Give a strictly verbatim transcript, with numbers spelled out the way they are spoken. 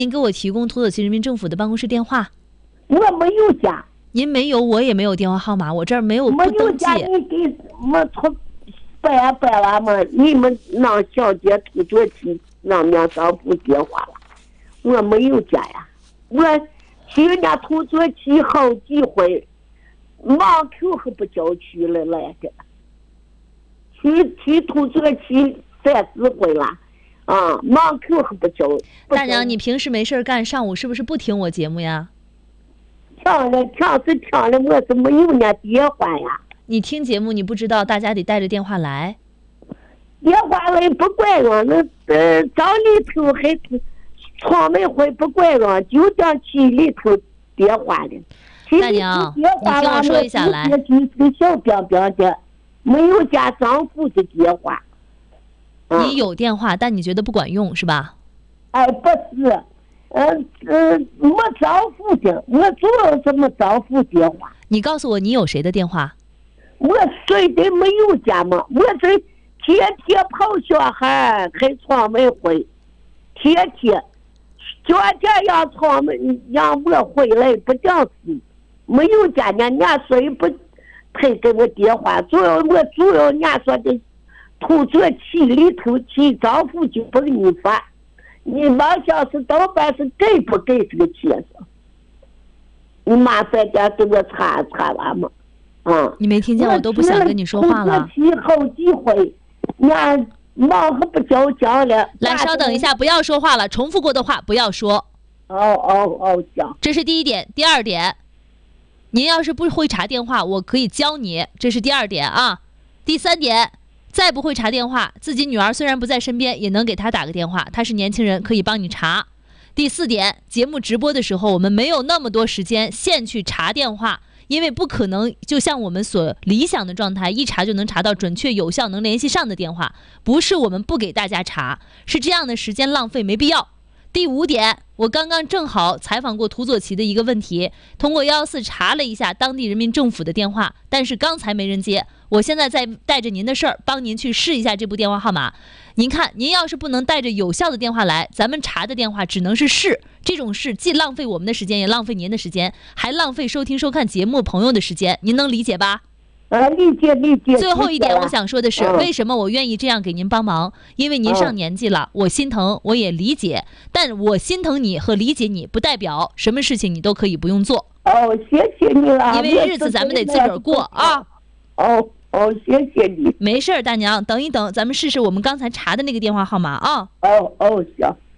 您给我提供土耳其人民政府的办公室电话。 我没有加。 您没有，我也没有电话号码，我这儿没有不登记。 没有加，你给我从办办完嘛，你们让小姐土耳其让面丈夫电话了，我没有加呀。我去人家土耳其好几回，忙 Q 还不叫去了来着。去去土耳其三四回了。啊，忙 Q 还不叫。 大娘，你平时没事干，上午是不是不听我节目呀？ 听了听是听了，我怎么有那电话呀？ 你听节目，你不知道大家得带着电话来。 电话来不管用，那呃早里头还窗门会不管用，就叫去里头电话的。 大娘，你听我说一下来。 就是小标标的，没有加丈夫的电话。 你有电话，但你觉得不管用是吧？ 哎，不是，嗯呃，没丈夫的，我主要是没丈夫电话。 你告诉我，你有谁的电话？ 我谁的没有家嘛？我这天天跑小孩开窗门会，天天，昨天让窗门让我回来不讲事，没有家人家谁不配给我电话？主要我主要人家说的。土耳其里头去丈夫就不给你发，你马小时到办是给不给这个钱？你麻烦点给我查查完嘛？啊！ 你没听见我都不想跟你说话了。 土耳其好几回，那忙还不交讲了。 来，稍等一下，不要说话了，重复过的话不要说。 哦哦哦，讲。 这是第一点，第二点，您要是不会查电话，我可以教你，这是第二点啊。第三点。再不会查电话，自己女儿虽然不在身边，也能给她打个电话，她是年轻人，可以帮你查。第四点，节目直播的时候，我们没有那么多时间现去查电话，因为不可能就像我们所理想的状态，一查就能查到准确有效能联系上的电话，不是我们不给大家查，是这样的时间浪费没必要。第五点，我刚刚正好采访过土佐奇的一个问题，通过一一四查了一下当地人民政府的电话，但是刚才没人接。我现在在带着您的事儿，帮您去试一下这部电话号码。您看，您要是不能带着有效的电话来，咱们查的电话只能是试。这种事既浪费我们的时间，也浪费您的时间，还浪费收听收看节目朋友的时间。您能理解吧？ 啊，理解理解。 最后一点，我想说的是，为什么我愿意这样给您帮忙？因为您上年纪了，我心疼，我也理解。但我心疼你和理解你，不代表什么事情你都可以不用做。 哦，谢谢你了。 因为日子咱们得自个儿过啊。 哦。哦，谢谢你。 没事儿，大娘，等一等，咱们试试我们刚才查的那个电话号码啊。 哦哦，行。